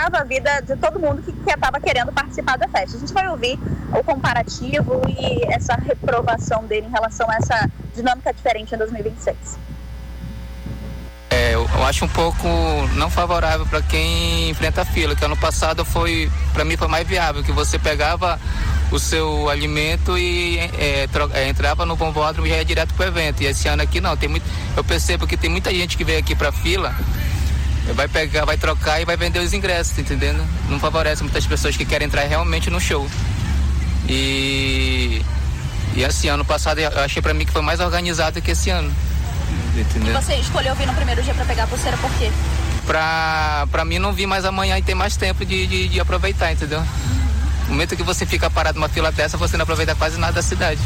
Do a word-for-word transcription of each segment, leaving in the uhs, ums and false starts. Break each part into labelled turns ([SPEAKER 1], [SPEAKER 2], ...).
[SPEAKER 1] complicava a vida de todo mundo que estava querendo participar da festa. A gente vai ouvir o comparativo e essa reprovação dele em relação a essa dinâmica diferente em dois mil e vinte e seis.
[SPEAKER 2] É, eu, eu acho um pouco não favorável para quem enfrenta a fila, que ano passado foi, para mim foi mais viável, que você pegava o seu alimento e é, tro, é, entrava no bombódromo e já ia direto pro evento. E esse ano aqui não, tem muito, eu percebo que tem muita gente que veio aqui pra fila, vai pegar, vai trocar e vai vender os ingressos, tá entendendo? Não favorece muitas pessoas que querem entrar realmente no show. E, e assim, ano passado eu achei pra mim que foi mais organizado que esse ano. Entendeu?
[SPEAKER 1] E você escolheu vir no primeiro dia pra pegar a pulseira por quê?
[SPEAKER 2] Pra, pra mim não vir mais amanhã e ter mais tempo de, de, de aproveitar, entendeu? No momento que você fica parado numa fila dessa, você não aproveita quase nada da cidade.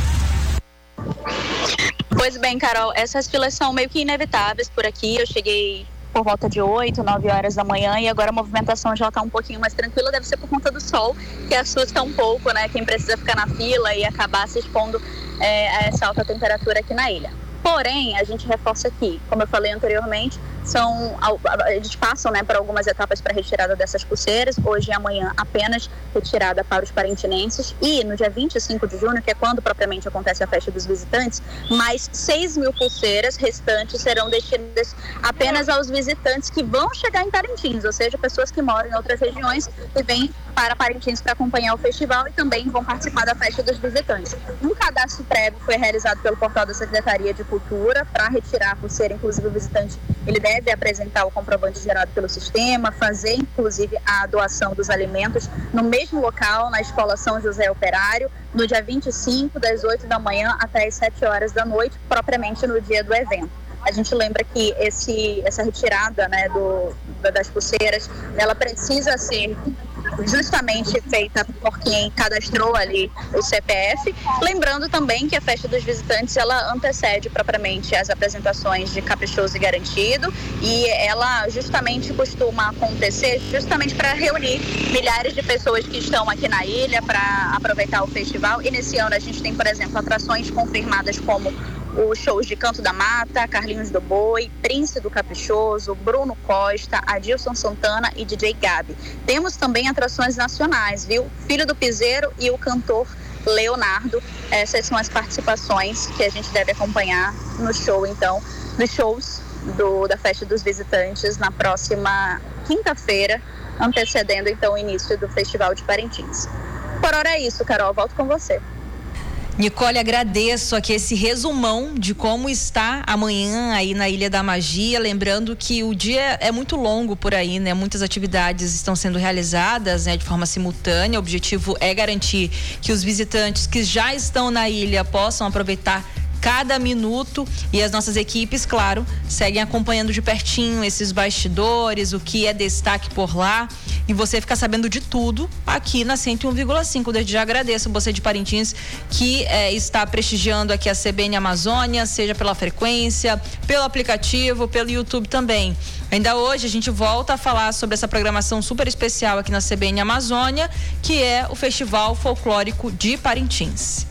[SPEAKER 1] Pois bem, Carol, essas filas são meio que inevitáveis por aqui. Eu cheguei por volta de oito, nove horas da manhã e agora a movimentação já está um pouquinho mais tranquila. Deve ser por conta do sol, que assusta um pouco, né? Quem precisa ficar na fila e acabar se expondo é, a essa alta temperatura aqui na ilha. Porém, a gente reforça aqui, como eu falei anteriormente, são, eles passam, né, por algumas etapas para retirada dessas pulseiras. Hoje e amanhã apenas retirada para os parentinenses. E no dia vinte e cinco de junho, que é quando propriamente acontece a festa dos visitantes, mais seis mil pulseiras restantes serão destinadas apenas aos visitantes que vão chegar em Parintins, ou seja, pessoas que moram em outras regiões e vêm para Parintins para acompanhar o festival e também vão participar da festa dos visitantes. Um cadastro prévio foi realizado pelo portal da Secretaria de Cultura para retirar a pulseira. Inclusive o visitante ele deve apresentar o comprovante gerado pelo sistema, fazer inclusive a doação dos alimentos no mesmo local, na Escola São José Operário, no dia vinte e cinco, das oito da manhã até as sete horas da noite, propriamente no dia do evento. A gente lembra que esse, essa retirada, né, do, das pulseiras, ela precisa ser justamente feita por quem cadastrou ali o C P F. Lembrando também que a festa dos visitantes, ela antecede propriamente as apresentações de Caprichoso e Garantido, e ela justamente costuma acontecer justamente para reunir milhares de pessoas que estão aqui na ilha para aproveitar o festival. E nesse ano a gente tem, por exemplo, atrações confirmadas como os shows de Canto da Mata, Carlinhos do Boi, Prince do Caprichoso, Bruno Costa, Adilson Santana e D J Gabi. Temos também atrações nacionais, viu? Filho do Piseiro e o cantor Leonardo. Essas são as participações que a gente deve acompanhar no show, então, nos shows do, da Festa dos Visitantes na próxima quinta-feira, antecedendo então o início do Festival de Parintins. Por hora é isso, Carol, volto com você.
[SPEAKER 3] Nicole, agradeço aqui esse resumão de como está amanhã aí na Ilha da Magia, lembrando que o dia é muito longo por aí, né? Muitas atividades estão sendo realizadas, né, de forma simultânea. O objetivo é garantir que os visitantes que já estão na ilha possam aproveitar cada minuto, e as nossas equipes, claro, seguem acompanhando de pertinho esses bastidores, o que é destaque por lá, e você fica sabendo de tudo aqui na cento e um vírgula cinco. Desde já agradeço você de Parintins que é, está prestigiando aqui a C B N Amazônia, seja pela frequência, pelo aplicativo, pelo YouTube também. Ainda hoje a gente volta a falar sobre essa programação super especial aqui na C B N Amazônia, que é o Festival Folclórico de Parintins.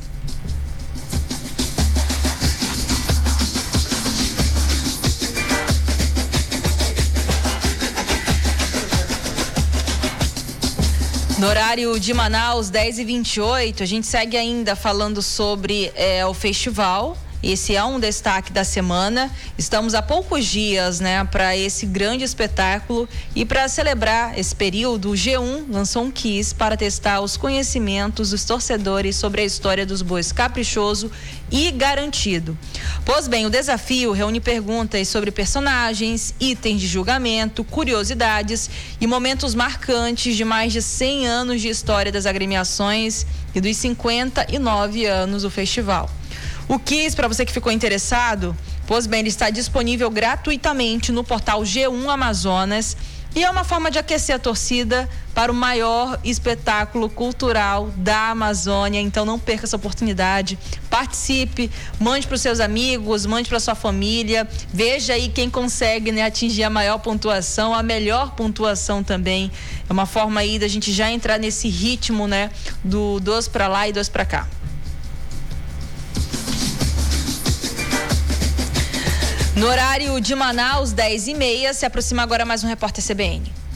[SPEAKER 3] No horário de Manaus, dez e vinte e oito, a gente segue ainda falando sobre é, o festival. Esse é um destaque da semana. Estamos a poucos dias, né, para esse grande espetáculo, e para celebrar esse período, o G um lançou um quiz para testar os conhecimentos dos torcedores sobre a história dos bois Caprichoso e Garantido. Pois bem, o desafio reúne perguntas sobre personagens, itens de julgamento, curiosidades e momentos marcantes de mais de cem anos de história das agremiações e dos cinquenta e nove anos do festival. O quiz, para você que ficou interessado, pois bem, ele está disponível gratuitamente no portal G um Amazonas, e é uma forma de aquecer a torcida para o maior espetáculo cultural da Amazônia. Então não perca essa oportunidade, participe, mande para os seus amigos, mande para sua família, veja aí quem consegue, né, atingir a maior pontuação, a melhor pontuação também. É uma forma aí da gente já entrar nesse ritmo, né, do dois para lá e dois para cá. No horário de Manaus, dez e meia, se aproxima agora mais um repórter C B N.